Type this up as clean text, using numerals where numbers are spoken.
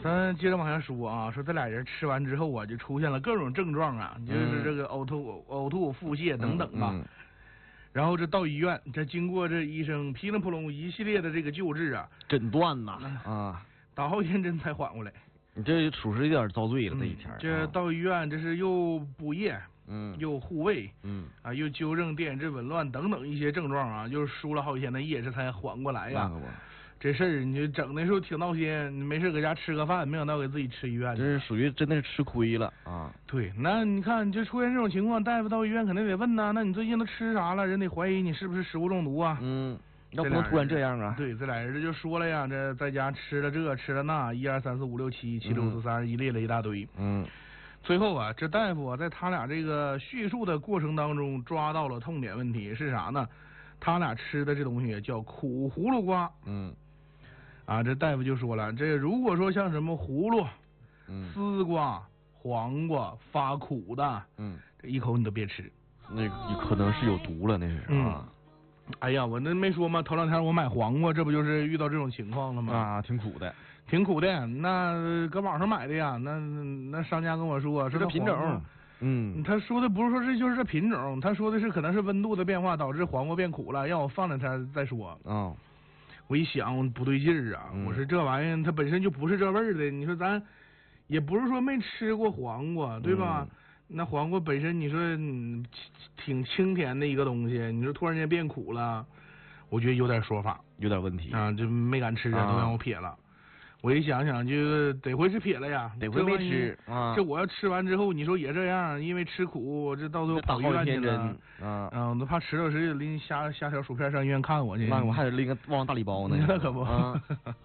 咱接着往下说啊，说这俩人吃完之后啊，就出现了各种症状啊，就是这个呕吐、腹泻等等吧。然后这到医院，这经过这医生噼里扑隆一系列的这个救治啊， 诊断呐大好天真才缓过来。 你这属实有点遭罪了，这一天。 这到医院，这是又补液，又护胃，又纠正电解质紊乱等等一些症状啊，又输了好几天的液，这才缓过来呀。这事儿你就整的时候挺闹心，你没事搁家吃个饭，没想到给自己吃医院。 这是属于真的是吃亏了啊。 对，那你看就出现这种情况，大夫到医院肯定得问呐，那你最近都吃啥了？人得怀疑你是不是食物中毒啊。 要不能突然这样啊。 对，这俩人就说了呀，这在家吃了这吃了那，1、2、3、4、5、6、7、7、6、4、3，列了一大堆。最后啊，这大夫啊，在他俩这个叙述的过程当中抓到了痛点问题是啥呢？他俩吃的这东西叫苦葫芦瓜。这大夫就说了，这如果说像什么葫芦、丝瓜、黄瓜发苦的，这一口你都别吃， 那可能是有毒了，那是啊。 哎呀，我那没说吗？头2天我买黄瓜，这不就是遇到这种情况了吗？ 挺苦的， 挺苦的。那搁网上买的呀，那商家跟我说这品种， 他说的不是说这就是这品种，他说的是可能是温度的变化导致黄瓜变苦了，让我放2天再说。我一想不对劲儿啊，我说这玩意儿它本身就不是这味儿的，你说咱也不是说没吃过黄瓜，对吧？那黄瓜本身你说挺清甜的一个东西，你说突然间变苦了，我觉得有点说法， 有点问题啊，就没敢吃啊，都让我撇了。我一想想就得亏是撇了呀， 得亏没吃啊。 这我要吃完之后，你说也这样，因为吃苦，这到最后跑医院去了我都怕迟到时拎瞎条薯片上医院看我去。 那我还得拎个旺大礼包呢。 那可不。